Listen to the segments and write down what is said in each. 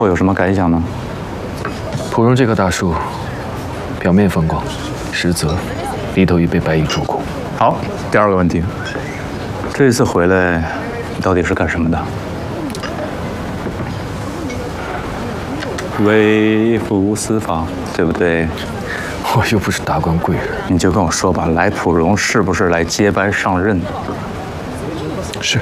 我有什么感想呢？ 芙蓉这棵大树，表面风光，实则里头已被白蚁蛀空。 好，第二个问题，这一次回来，你到底是干什么的？微服私访，对不对？ 我又不是达官贵人， 你就跟我说吧，来浦荣是不是来接班上任的？ 是。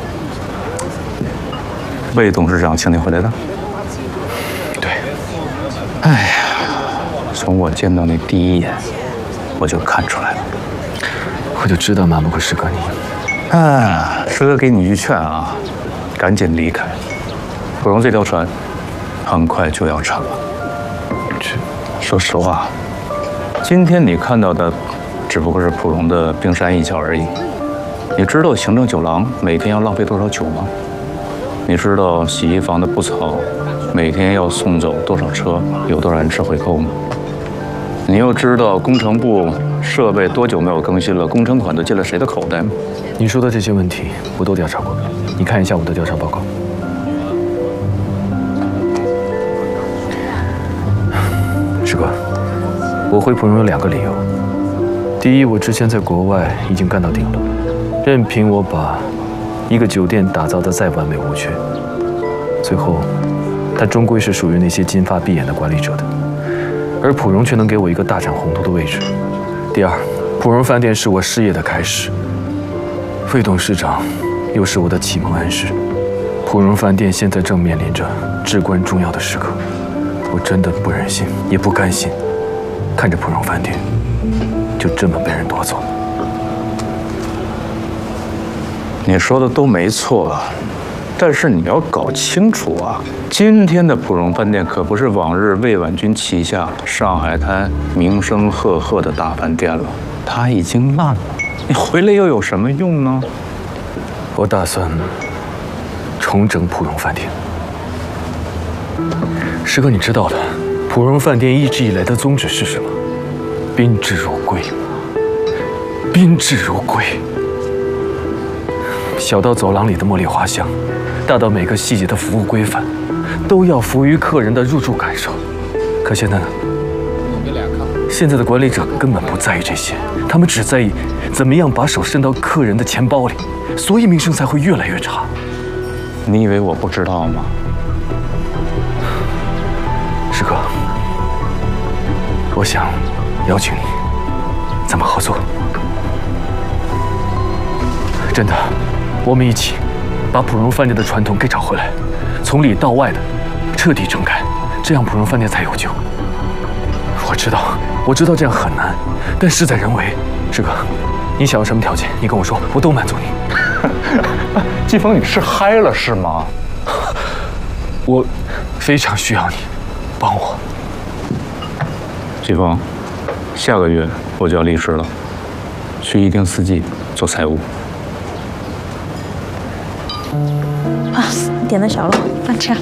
魏董事长请你回来的？ 对。 哎呀，从我见到你第一眼，我就看出来了。 我就知道瞒不过师哥你。 啊，师哥给你一句劝啊，赶紧离开。浦荣这条船，很快就要沉了。说实话，今天你看到的，只不过是浦荣的冰山一角而已。你知道行政酒廊每天要浪费多少酒吗？你知道洗衣房的布草每天要送走多少车，有多少人吃回扣吗？你又知道工程部设备多久没有更新了，工程款都进了谁的口袋吗？ 你说的这些问题，我都调查过。你看一下我的调查报告。师哥，我回浦荣有2个理由。第一，我之前在国外已经干到顶了，任凭我把一个酒店打造得再完美无缺，最后它终归是属于那些金发碧眼的管理者的，而浦荣却能给我一个大展宏图的位置。第二，浦荣饭店是我事业的开始，魏董事长又是我的启蒙恩师。浦荣饭店现在正面临着至关重要的时刻，我真的不忍心，也不甘心，看着浦荣饭店就这么被人夺走。 你说的都没错，但是你要搞清楚啊，今天的浦荣饭店可不是往日魏婉君旗下上海滩名声赫赫的大饭店了，它已经烂了。你回来又有什么用呢？ 我打算重整浦荣饭店。师哥，你知道的，浦荣饭店一直以来的宗旨是什么？宾至如归。宾至如归。小到走廊里的茉莉花香，大到每个细节的服务规范，都要服务于客人的入住感受。可现在呢？现在的管理者根本不在意这些，他们只在意怎么样把手伸到客人的钱包里，所以名声才会越来越差。 你以为我不知道吗？ 师哥，我想邀请你，咱们合作。真的，我们一起把浦荣饭店的传统给找回来，从里到外的彻底整改，这样浦荣饭店才有救。我知道这样很难，但事在人为。师哥，你想要什么条件，你跟我说，我都满足你。 季风，你是嗨了是吗？ 我非常需要你帮我。 季风，下个月我就要离职了，去一定四季做财务。 啊，点的小肉，饭吃。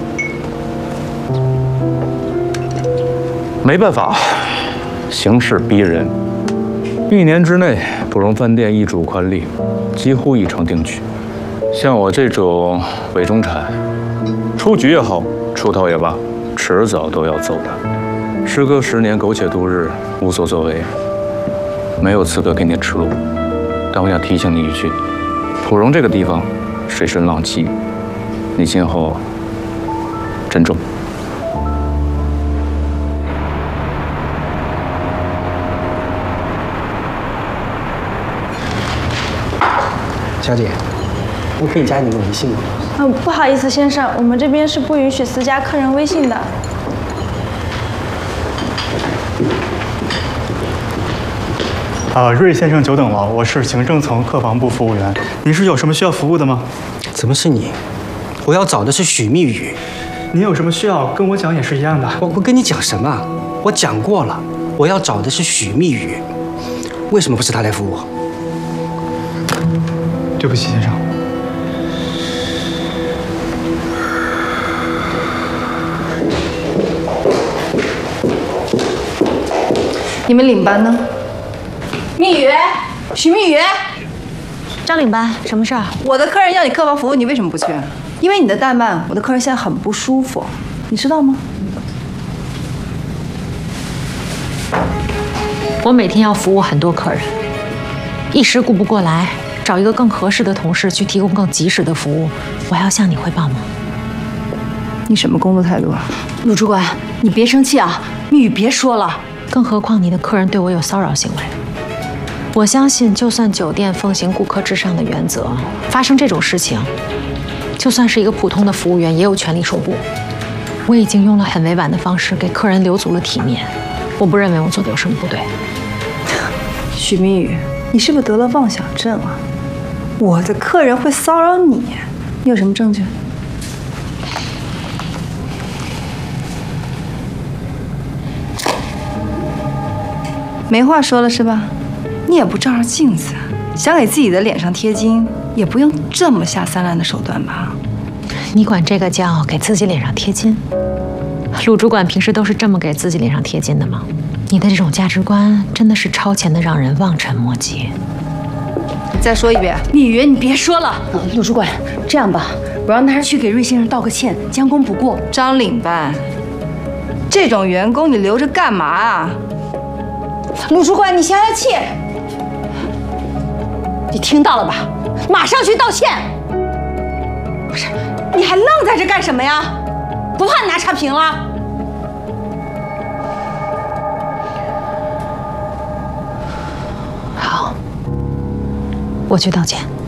没办法，形势逼人。1年之内，浦荣饭店易主宽利，几乎已成定局。像我这种伪中产，出局也好，出头也罢，迟早都要走的。师哥10年苟且度日，无所作为，没有资格给你指路。但我想提醒你一句，浦荣这个地方水深浪急，你今后珍重。 小姐，我可以加你的微信吗？ 不好意思，先生，我们这边是不允许私加客人微信的。 瑞先生久等了，我是行政层客房部服务员，您是有什么需要服务的吗？ 怎么是你？我要找的是许蜜雨。 您有什么需要跟我讲也是一样的。 我跟你讲什么？我讲过了，我要找的是许蜜雨。为什么不是他来服务？ 对不起，先生。 你们领班呢？蜜雨，许蜜雨， 张领班，什么事儿？ 我的客人要你客房服务，你为什么不去？因为你的怠慢，我的客人现在很不舒服。 你知道吗？ 我每天要服务很多客人，一时顾不过来，找一个更合适的同事去提供更及时的服务。我还要向你汇报吗？ 你什么工作态度啊？ 陆主管，你别生气啊，蜜语别说了。 更何况你的客人对我有骚扰行为。我相信，就算酒店奉行顾客至上的原则，发生这种事情，就算是一个普通的服务员，也有权利说不。我已经用了很委婉的方式给客人留足了体面，我不认为我做的有什么不对。 许明宇，你是不是得了妄想症啊？我的客人会骚扰你，你有什么证据？没话说了是吧？你也不照照镜子，想给自己的脸上贴金，也不用这么下三滥的手段吧？ 你管这个叫给自己脸上贴金？陆主管平时都是这么给自己脸上贴金的吗？你的这种价值观真的是超前的，让人望尘莫及。 再说一遍， 蜜语，你别说了。陆主管，这样吧，我让他去给瑞先生道个歉，将功补过。 张领班，这种员工你留着干嘛啊？ 陆主管，你消消气。你听到了吧？马上去道歉。 不是，你还愣在这干什么呀？ 不怕你拿差评了？ 好，我去道歉。